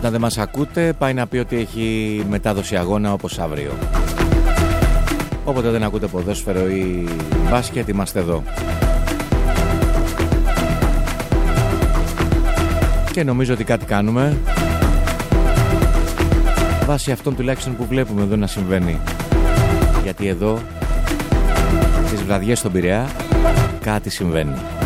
Όταν δεν μας ακούτε, πάει να πει ότι έχει μετάδοση αγώνα όπως αύριο. Όποτε δεν ακούτε ποδόσφαιρο ή μπάσκετ, είμαστε εδώ. Και νομίζω ότι κάτι κάνουμε βάσει αυτών τουλάχιστον που βλέπουμε εδώ να συμβαίνει. Γιατί εδώ τις βραδιές στον Πειραιά κάτι συμβαίνει.